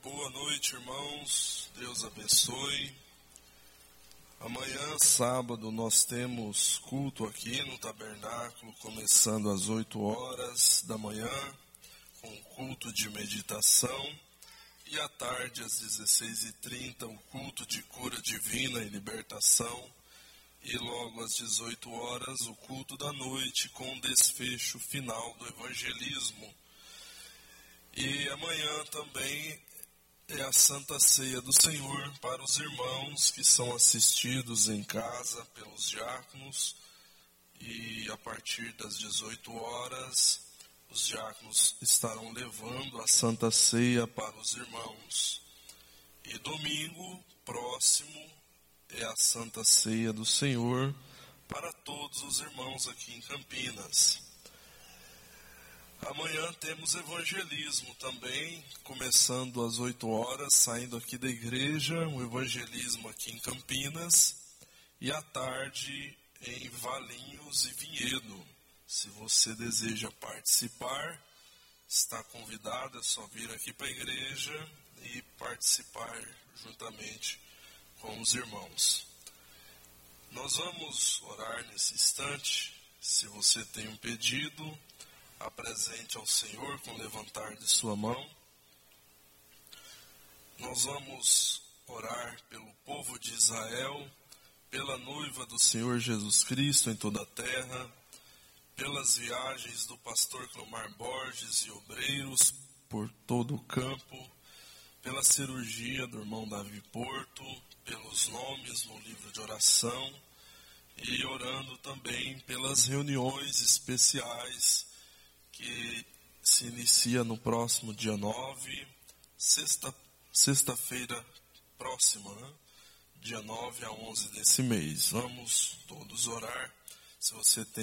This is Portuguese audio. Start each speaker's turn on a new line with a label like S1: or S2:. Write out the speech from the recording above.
S1: Boa noite, irmãos. Deus abençoe. Amanhã, sábado, nós temos culto aqui no tabernáculo, começando às 8 horas da manhã, com culto de meditação. E à tarde, às 16h30, o culto de cura divina e libertação. E logo às 18 horas, o culto da noite, com o desfecho final do evangelismo. E amanhã também é a Santa Ceia do Senhor para os irmãos que são assistidos em casa pelos diáconos. E a partir das 18 horas, os diáconos estarão levando a Santa Ceia para os irmãos. E domingo próximo é a Santa Ceia do Senhor para todos os irmãos aqui em Campinas. Amanhã temos evangelismo também, começando às 8 horas, saindo aqui da igreja, um evangelismo aqui em Campinas, e à tarde em Valinhos e Vinhedo. Se você deseja participar, está convidado, é só vir aqui para a igreja e participar juntamente com os irmãos. Nós vamos orar nesse instante. Se você tem um pedido, apresente ao Senhor com levantar de sua mão. Nós vamos orar pelo povo de Israel, pela noiva do Senhor Jesus Cristo em toda a terra, pelas viagens do pastor Clomar Borges e obreiros por todo o campo, pela cirurgia do irmão Davi Porto, pelos nomes no livro de oração e orando também pelas reuniões especiais que se inicia no próximo dia 9, sexta-feira próxima, dia 9 a 11 desse mês. Vamos todos orar. Se você tem